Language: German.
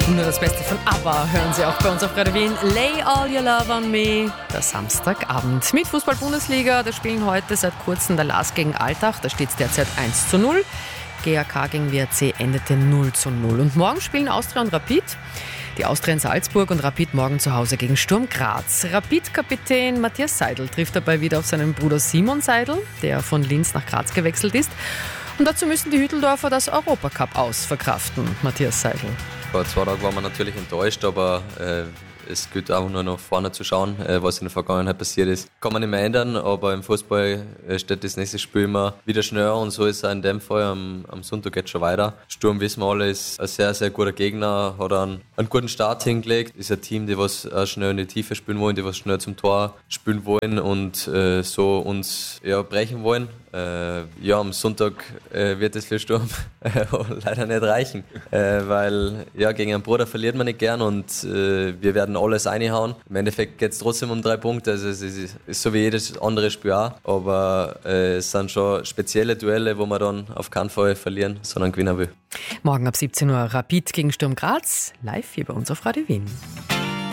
Nur das Beste von ABBA hören Sie auch bei uns auf Radio Wien. Lay all your love on me. Der Samstagabend mit Fußball-Bundesliga. Da spielen heute seit kurzem der LASK gegen Altach. Da steht es derzeit 1:0. GAK gegen WRC endete 0:0. Und morgen spielen Austria und Rapid. Die Austria in Salzburg und Rapid morgen zu Hause gegen Sturm Graz. Rapid-Kapitän Matthias Seidel trifft dabei wieder auf seinen Bruder Simon Seidel, der von Linz nach Graz gewechselt ist. Und dazu müssen die Hütteldorfer das Europacup aus verkraften. Matthias Seidel. Vor 2 Tagen waren wir natürlich enttäuscht, aber es gilt auch nur nach vorne zu schauen, was in der Vergangenheit passiert ist. Kann man nicht mehr ändern, aber im Fußball steht das nächste Spiel immer wieder schneller und so ist es auch in dem Fall. Am Sonntag geht es schon weiter. Sturm, wissen wir alle, ist ein sehr, sehr guter Gegner, hat einen guten Start hingelegt. Ist ein Team, die was auch schnell in die Tiefe spielen wollen, die was schnell zum Tor spielen wollen und so uns brechen wollen. Am Sonntag wird es für Sturm leider nicht reichen, weil gegen einen Bruder verliert man nicht gern und wir werden alles reinhauen. Im Endeffekt geht es trotzdem um 3 Punkte, also es ist so wie jedes andere Spiel auch, aber es sind schon spezielle Duelle, wo man dann auf keinen Fall verlieren, sondern gewinnen will. Morgen ab 17 Uhr Rapid gegen Sturm Graz, live hier bei uns auf Radio Wien.